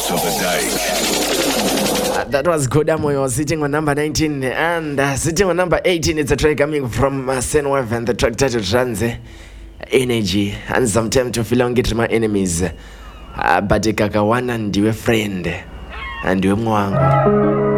That was Godamoyo sitting on number 19, and sitting on number 18 it's a track coming from Senwave, and the track title runs Energy. And sometimes to feel get my enemies, but kakawana ndiwe friend and ndiwe mwangu.